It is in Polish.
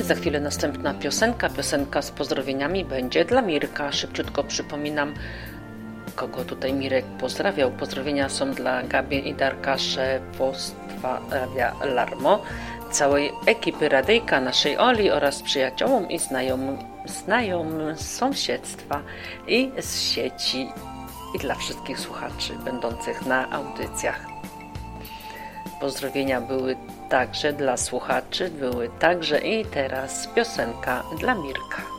Za chwilę następna piosenka. Piosenka z pozdrowieniami będzie dla Mirka. Szybciutko przypominam, kogo tutaj Mirek pozdrawiał. Pozdrowienia są dla Gabi i Darka, szefostwa Radia Larmo, całej ekipy Radyjka, naszej Oli oraz przyjaciołom i znajomym z sąsiedztwa i z sieci i dla wszystkich słuchaczy będących na audycjach. Pozdrowienia były także dla słuchaczy, były także i teraz piosenka dla Mirka.